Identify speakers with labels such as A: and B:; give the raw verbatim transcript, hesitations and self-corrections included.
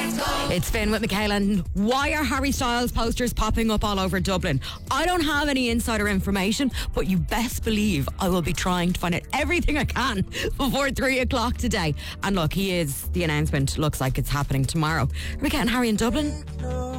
A: It's Finn with Michaela. And why are Harry Styles posters popping up all over Dublin? I don't have any insider information, but you best believe I will be trying to find out everything I can before three o'clock today. And look, he is, the announcement looks like it's happening tomorrow. Are we getting Harry in Dublin?